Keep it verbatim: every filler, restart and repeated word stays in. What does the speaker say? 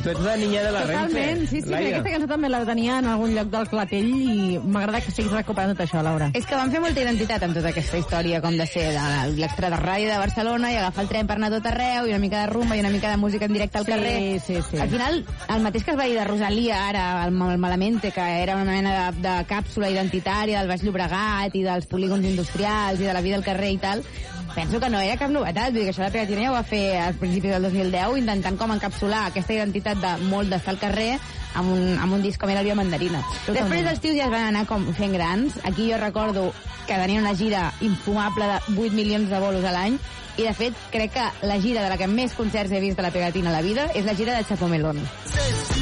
Tu ets la niña de la Renfe. Totalment, sí, sí, Laia. aquesta cançó també la tenia en algun lloc del clatell i m'agrada que estiguis recuperant tot això, Laura. És que van fer molta identitat amb tota aquesta història, com de ser de l'extra de ràdio de Barcelona i agafar el tren per anar a tot arreu, i una mica de rumba i una mica de música en directe al carrer. Sí, sí, sí. Al final, el mateix que es va dir de Rosalia ara, el, el Malamente, que era una mena de, de càpsula identitària del Baix Llobregat i dels polígons industrials i de la vida al carrer i tal, penso que no era cap novetat. Vull dir que això la Pegatina ja ho va fer als principis del dos mil deu, intentant com encapsular aquesta identitat de molt d'estar al carrer amb un, amb un disc com era el Via Mandarina. Totalment. Després els tios ja es van anar com fent grans. Aquí jo recordo que tenien una gira infumable de vuit milions de bolos a l'any, i de fet crec que la gira de la que més concerts he vist de la Pegatina a la vida és la gira de Chapo Melón.